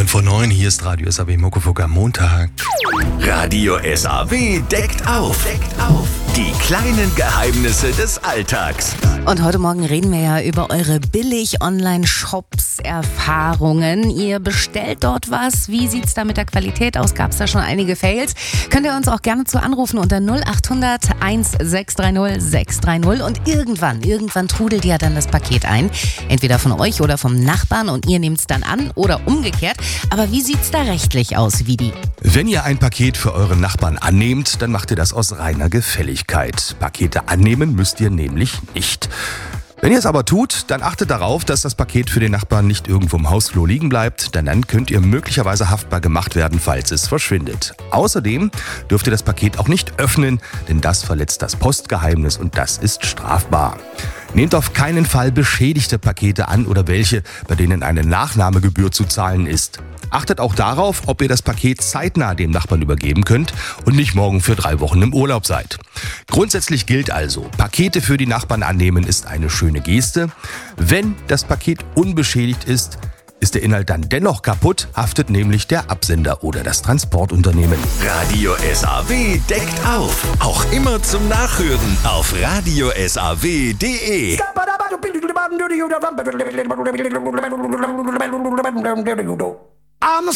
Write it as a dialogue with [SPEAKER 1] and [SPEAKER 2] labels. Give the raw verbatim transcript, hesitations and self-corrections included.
[SPEAKER 1] fünf vor neun, hier ist Radio S A W Muckefuck am Montag.
[SPEAKER 2] Radio S A W deckt auf. Deckt auf. Die kleinen Geheimnisse des Alltags.
[SPEAKER 3] Und heute Morgen reden wir ja über eure Billig-Online-Shops-Erfahrungen. Ihr bestellt dort was. Wie sieht's da mit der Qualität aus? Gab's da schon einige Fails? Könnt ihr uns auch gerne zu anrufen unter null acht hundert sechs drei null sechs drei null. Und irgendwann, irgendwann trudelt ja dann das Paket ein. Entweder von euch oder vom Nachbarn und ihr nehmt's dann an oder umgekehrt. Aber wie sieht's da rechtlich aus, Vidi?
[SPEAKER 1] Wenn ihr ein Paket für euren Nachbarn annehmt, dann macht ihr das aus reiner Gefälligkeit. Pakete annehmen müsst ihr nämlich nicht. Wenn ihr es aber tut, dann achtet darauf, dass das Paket für den Nachbarn nicht irgendwo im Hausflur liegen bleibt, denn dann könnt ihr möglicherweise haftbar gemacht werden, falls es verschwindet. Außerdem dürft ihr das Paket auch nicht öffnen, denn das verletzt das Postgeheimnis und das ist strafbar. Nehmt auf keinen Fall beschädigte Pakete an oder welche, bei denen eine Nachnahmegebühr zu zahlen ist. Achtet auch darauf, ob ihr das Paket zeitnah dem Nachbarn übergeben könnt und nicht morgen für drei Wochen im Urlaub seid. Grundsätzlich gilt also, Pakete für die Nachbarn annehmen ist eine schöne Geste. Wenn das Paket unbeschädigt ist, ist der Inhalt dann dennoch kaputt, haftet nämlich der Absender oder das Transportunternehmen.
[SPEAKER 2] Radio S A W deckt auf. Auch immer zum Nachhören auf radio S A W punkt de.
[SPEAKER 4] I'm